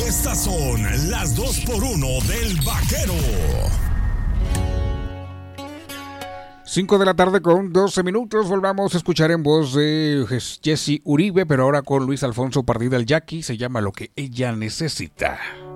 Estas son las 2x1 del Vaquero. 5 de la tarde con 12 minutos. Volvamos a escuchar en voz de Jesse Uribe, pero ahora con Luis Alfonso Pardida el Jackie. Se llama Lo que ella necesita.